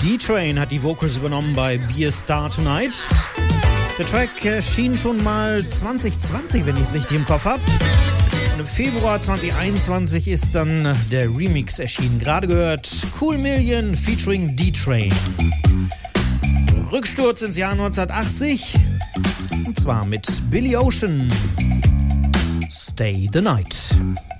D-Train hat die Vocals übernommen bei Be a Star Tonight. Der Track erschien schon mal 2020, wenn ich es richtig im Kopf habe. Und im Februar 2021 ist dann der Remix erschienen. Gerade gehört Cool Million featuring D-Train. Rücksturz ins Jahr 1980. Und zwar mit Billy Ocean. Stay the Night.